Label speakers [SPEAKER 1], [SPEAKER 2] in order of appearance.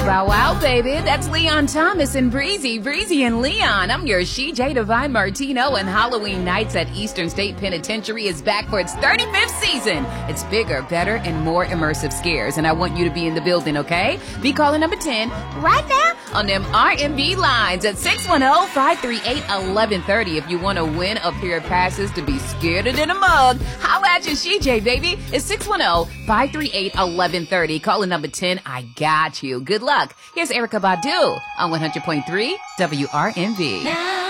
[SPEAKER 1] Wow, wow, baby. That's Leon Thomas and Breezy and Leon. I'm your CJ Divine Martino, and Halloween Nights at Eastern State Penitentiary is back for its 35th season. It's bigger, better, and more immersive scares, and I want you to be in the building, okay? Be calling number 10 right now on them RMB lines at 610-538-1130 if you want to win a pair of passes to be scared than a mug. Holla at your CJ, baby. It's 610-538-1130. Calling number 10. I got you. Good luck. Here's Erykah Badu on 100.3 WRMV.